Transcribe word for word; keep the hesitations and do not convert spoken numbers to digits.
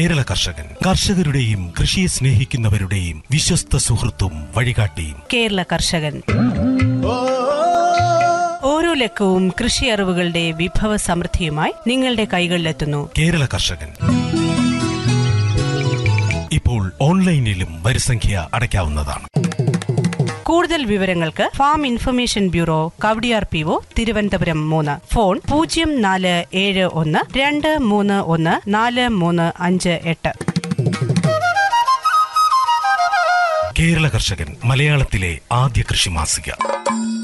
കേരള കർഷകൻ, കർഷകരുടെയും കൃഷിയെ സ്നേഹിക്കുന്നവരുടെയും വിശ്വസ്ത സുഹൃത്തും വഴികാട്ടിയും. കേരള കർഷകൻ ഓരോ ലക്കവും കൃഷി അറിവുകളുടെ വിഭവ സമൃദ്ധിയുമായി നിങ്ങളുടെ കൈകളിലെത്തുന്നു. കേരള കർഷകൻ ഇപ്പോൾ ഓൺലൈനിലും വരിസംഖ്യ അടയ്ക്കാവുന്നതാണ്. കൂടുതൽ വിവരങ്ങൾക്ക് farm information bureau, Kowdiar P O, Thiruvananthapuram മൂന്ന്. ഫോൺ പൂജ്യം നാല് ഏഴ് ഒന്ന് രണ്ട് മൂന്ന് ഒന്ന് നാല് മൂന്ന് അഞ്ച് എട്ട്. കേരള കർഷകൻ, മലയാളത്തിലെ ആദ്യ കൃഷി മാസിക.